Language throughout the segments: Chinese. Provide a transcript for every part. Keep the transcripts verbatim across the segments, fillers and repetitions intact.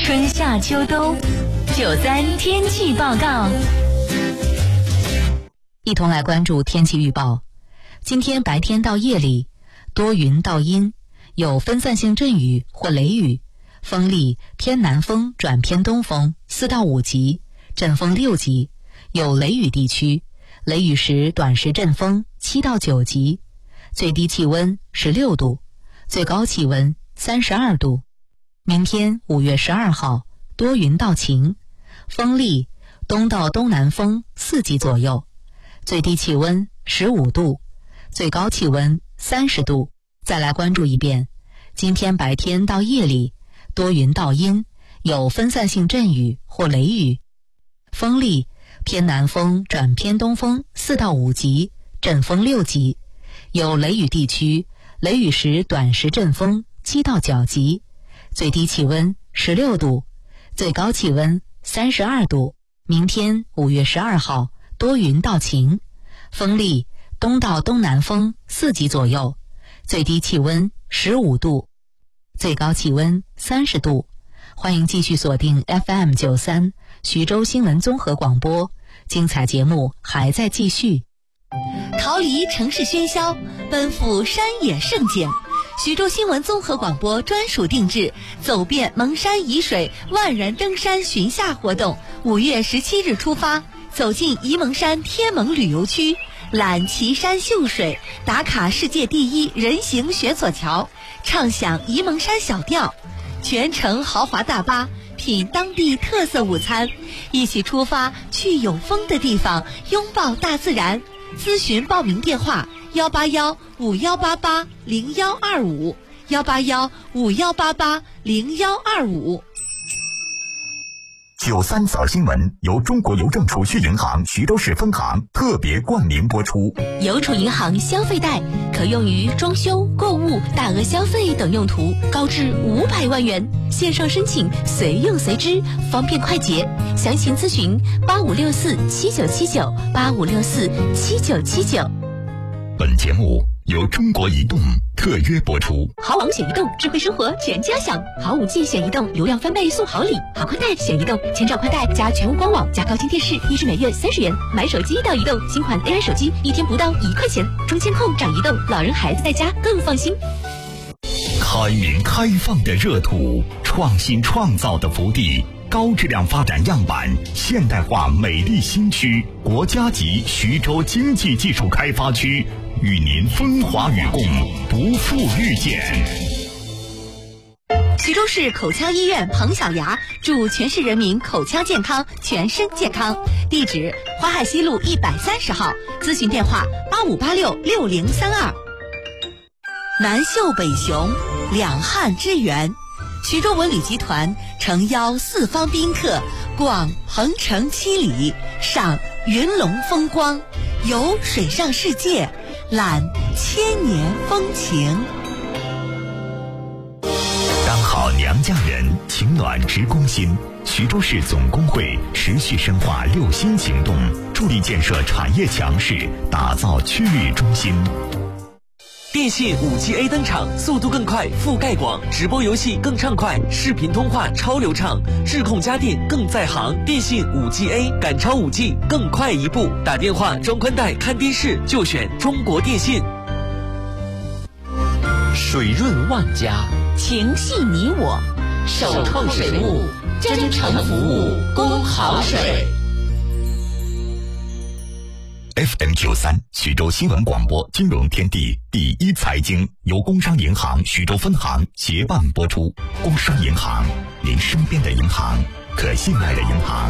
春夏秋冬，九三天气报告。 一同来关注天气预报。今天白天到夜里，多云到阴，有分散性阵雨或雷雨，风力偏南风转偏东风四到五级，阵风六级，有雷雨地区，雷雨时短时阵风七到九级，最低气温十六度，最高气温三十二度。明天五月十二号，多云到晴，风力东到东南风四级左右，最低气温十五度，最高气温三十度。再来关注一遍，今天白天到夜里，多云到阴，有分散性阵雨或雷雨，风力偏南风转偏东风四到五级，阵风六级，有雷雨地区，雷雨时短时阵风七到九级，最低气温十六度，最高气温三十二度。明天五月十二号，多云到晴，风力东到东南风四级左右，最低气温十五度，最高气温三十度。欢迎继续锁定 F M 九三 徐州新闻综合广播，精彩节目还在继续。 逃离城市喧嚣，奔赴山野胜景，徐州新闻综合广播专属定制走遍蒙山沂水万人登山巡夏活动，五月十七日出发，走进沂蒙山天蒙旅游区，览奇山秀水，打卡世界第一人行悬索桥，畅享沂蒙山小调，全程豪华大巴，品当地特色午餐，一起出发去有风的地方，拥抱大自然。咨询报名电话：幺八幺五幺八八零幺二五，幺八幺五幺八八零幺二五。 九三早新闻由中国邮政储蓄银行徐州市分行特别冠名播出。 邮储银行消费贷可用于装修、购物、大额消费等用途，高至五百万元，线上申请，随用随支，方便快捷。详情咨询八五六四七九七九八五六四七九七九。 本节目由中国移动特约播出。 好网选移动，智慧生活全家享。好五 G 选移动，流量翻倍送好礼。好宽带选移动，千兆宽带加全屋官网加高清电视，一支每月三十元。买手机到移动，新款 A I 手机一天不到一块钱。中监控长移动，老人孩子在家更放心。 开明开放的热土，创新创造的福地，高质量发展样板，现代化美丽新区，国家级徐州经济技术开发区，与您风华与共，不负遇见。 徐州市口腔医院彭小牙祝全市人民口腔健康，全身健康。地址：淮海西路一百三十号，咨询电话：八五八六六零三二。南秀北雄，两汉之源。徐州文旅集团诚邀四方宾客，逛鹏城七里，赏云龙风光，游水上世界，览千年风情。 当好娘家人，情暖直攻心。徐州市总工会持续深化六新行动，助力建设产业强势，打造区域中心。 电信 五 G A 登场，速度更快，覆盖广，直播游戏更畅快，视频通话超流畅，智控家电更在行。电信 五 G A 赶超 五 G， 更快一步。打电话、装宽带、看电视就选中国电信。水润万家， 情系你我，首创水务，真诚服务，供好水。 F M 九三徐州新闻广播金融天地第一财经由工商银行徐州分行协办播出。工商银行，您身边的银行，可信赖的银行。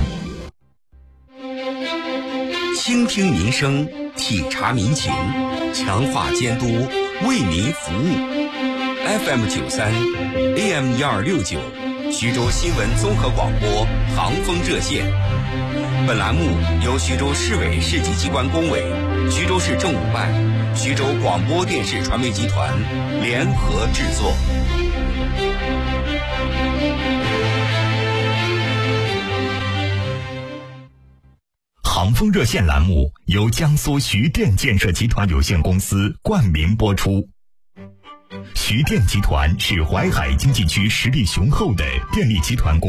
倾听民生，体察民情，强化监督，为民服务。F M 九三 A M 一二六九徐州新闻综合广播航风热线。本栏目由徐州市委市级机关工委、徐州市政务办、徐州广播电视传媒集团联合制作。 航风热线栏目由江苏徐电建设集团有限公司冠名播出。徐电集团是淮海经济区实力雄厚的电力集团公司。